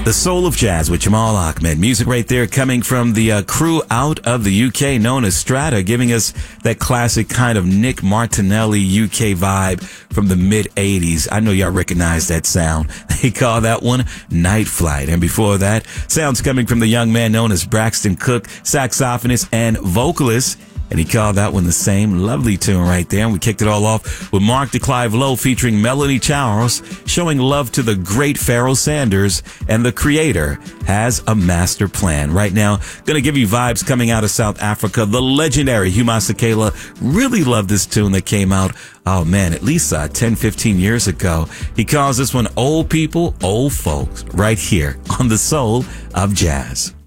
The Soul of Jazz with Jamal Ahmed. Music right there coming from the crew out of the UK known as Strata, giving us that classic kind of Nick Martinelli UK vibe from the mid-'80s. I know y'all recognize that sound. They call that one Night Flight. And before that, sounds coming from the young man known as Braxton Cook, saxophonist and vocalist. And he called that one the same. Lovely tune right there. And we kicked it all off with Mark de Clive Lowe featuring Melanie Charles, showing love to the great Pharoah Sanders. And the creator has a master plan. Right now, going to give you vibes coming out of South Africa. The legendary Hugh Masekela really loved this tune that came out, oh man, at least 10, 15 years ago. He calls this one Old People, Old Folks, right here on The Soul of Jazz.